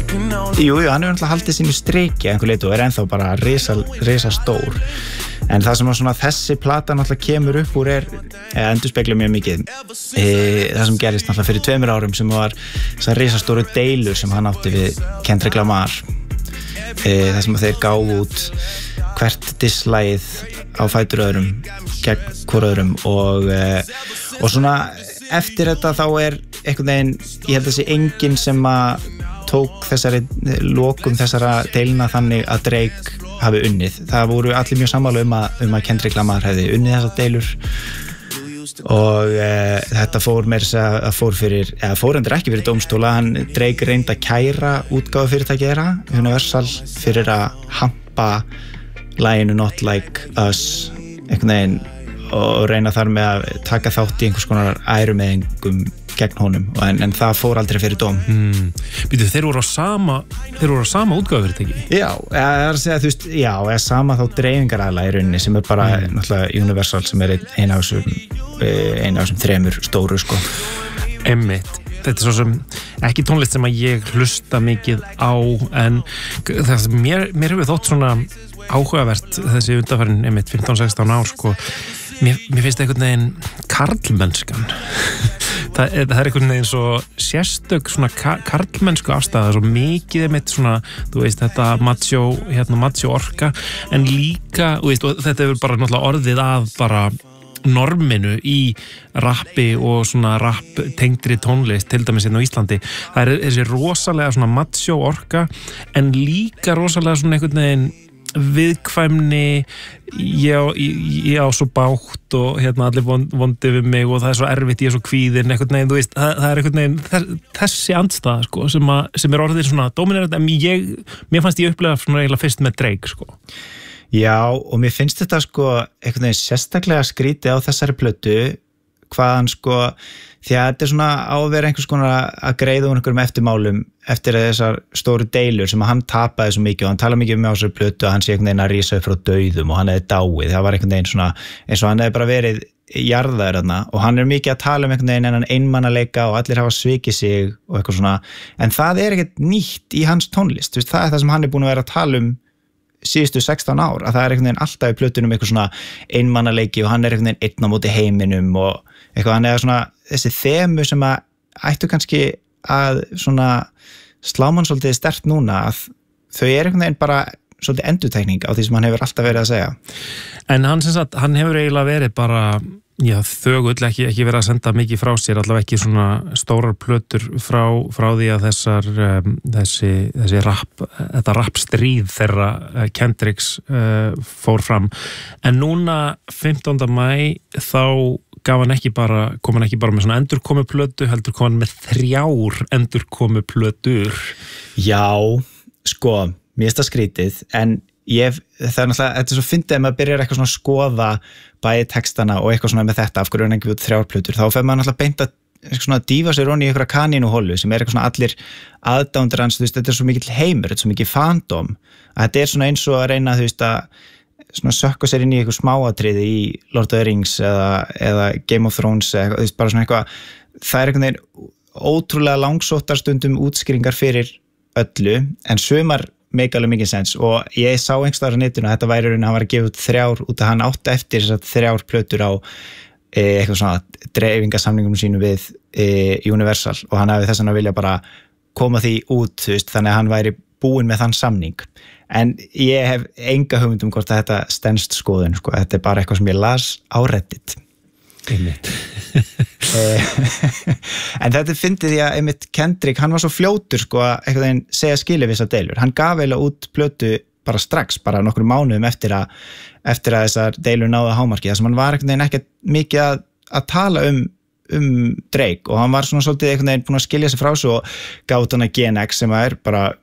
Jú, hann hefur náttúrulega haldið sínu striki einhver leyti og ennþá bara risa stór. En það sem svona þessi plata náttúrulega kemur upp úr endurspeglar mjög mikið það sem gerist náttúrulega fyrir 2 árum sem var þessar risastóru deilur sem hann átti við Kendrick Lamar. Það sem þeir gáfu út hvert disslagið á fætur öðrum gegn hvor öðrum og svona eftir þetta þá einhvern veginn, ég held að sé enginn sem að tók þessari lokum þessara deilna þannig að Drake hafi unnið. Það voru allir mjög sammála um að Kendrick Lamar hefði unnið þessar deilur og þetta fór endur ekki fyrir dómstóla. Drake reyndi að kæra útgáfu fyrirtæki þeirra, Universal, fyrir að hampa laginu Not Like Us einhvern veginn og reyna þar með að taka þátt í einhvers konar ærumeðingum gegn honum en það fór aldrei fyrir dóm. Býtu, þeir voru á sama útgáfufyrirtæki? Já, það að segja, þú veist, já, eða sama þá dreifingaraðla í rauninni sem bara náttúrulega Universal sem einn af þessum 3 stóru, sko. Einmitt. Þetta svo sem ekki tónlist sem að ég hlusta mikið á en það sem mér hefur þótt svona áhugavert þessi undanfarin einmitt 15-16 ár, sko. Mér finnst einhvern veginn karlmennskan það einhvern veginn svo sérstök svona karlmennsku afstæða, svo mikið einmitt svona, þú veist, þetta macho orka, en líka, þú veist, og þetta hefur bara náttúrulega orðið að bara norminu í rappi og svona rapp tengdri tónlist, til dæmis hérna á Íslandi. Það þessi rosalega svona macho orka, en líka rosalega svona einhvern veginn viðkvæmni, ég á svo bágt og allir vondi við mig og það svo erfitt, ég svo kvíðin einhvern veginn, þú veist, það einhvern veginn þessi andstæða, sko, sem orðið svona dominerandi, en mér fannst ég upplega svona eiginlega fyrst með Drake, sko. Já, og mér finnst þetta, sko, einhvern veginn sérstaklega skrítið á þessari plötu, hvaðan, sko, því að þetta svona á að vera einhvers konar að greiða úr einhverjum eftirmálum eftir þessar stóru deilur sem að hann tapaði svo mikið og hann talaði mikið á þessari plötu að hann sé einhvern veginn að rísa upp frá dauðum og hann hefði dáið. Það var einhvern veginn svona eins og hann hefði bara verið jarðaður þarna og hann mikið að tala einhvern veginn en einmannaleika og allir hafa svikið sig og eitthvað svona, en það ekkert nýtt í hans tónlist, þú veist, það það sem hann búin að vera að tala síðustu 16 ár, að það einhvern veginn alltaf í plötunum eitthvað svona einmannaleiki og hann einhvern veginn einn á móti heiminum og eitthvað, hann svona þessi þemu sem að ættu kannski að svona slá mann svolítið sterkt núna, að þau einhvern veginn bara svolítið endurtekning á því sem hann hefur alltaf verið að segja. En hann hefur eiginlega verið bara þögull, ekki verið að senda mikið frá sér, allavega ekki svona stórar plötur frá því að þessi rappstríð þeirra Kendricks fór fram. En núna 15. maí þá kom hann ekki bara með svona endurkomuplötu, heldur kom hann með 3 endurkomuplötur. Já, sko, mér finnst það skrítið, en það náttúrulega, þetta svo fyndið að maður byrjar eitthvað svona að skoða bæði textana og eitthvað svona með þetta, af hverju hann ekki út 3 plötur, þá fer maður náttúrulega beint að dífa sér onni í einhverja kanínuholu sem eitthvað svona allir aðdándur hans, þú veist, þetta svo mikill heimur, þetta svo mikið fandom, að þetta svona eins og að reyna, þú veist, að svona sökka sér inn í eitthvað smáatriði í Lord of the Rings eða Game of Thrones eða, þú veist, bara svona eitthvað, það einhvern veginn ótrúlega langsóttar stundum útskýringar fyrir öllu, en sumar make alveg mikið sens og ég sá einhverstaðar á netinu að þetta væri hann var að gefa út 3 út að hann átti eftir þessar 3 plötur á eitthvað svona dreifingasamningum sínu við Universal og hann hafi þess að vilja bara koma því út, þú veist, þannig að hann væri búinn með þann samning, en ég hef enga hugmynd hvort að þetta stenst skoðun, sko, þetta bara eitthvað sem ég las á Reddit. En þetta fyndið því að einmitt Kendrick, hann var svo fljótur, sko, að einhvern veginn segja skilið við þessar deilur, hann gaf eiginlega út plötu bara strax, bara nokkrum mánuðum eftir að þessar deilur náðu hámarki, þar sem hann var einhvern veginn ekkert mikið að tala um Drake og hann var svona svolítið einhvern veginn búin að skilja sig frá svo og gaf út hana GNX sem bara